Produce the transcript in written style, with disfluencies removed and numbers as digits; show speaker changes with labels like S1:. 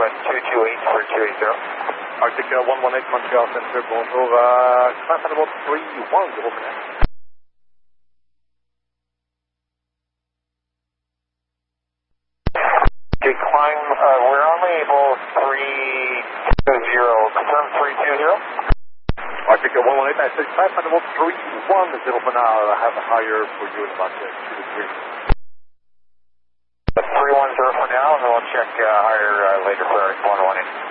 S1: 228 for 280.
S2: Arctic 118 Montreal Center, bonjour. Climb at about 310 for now.
S1: Okay, climb, we're only able 320, confirm 320.
S2: Arctic 118, I said climb at about 310 for now. I have a higher for you in about 2 to 3.
S1: 310 for now, and then we'll check higher later for 118.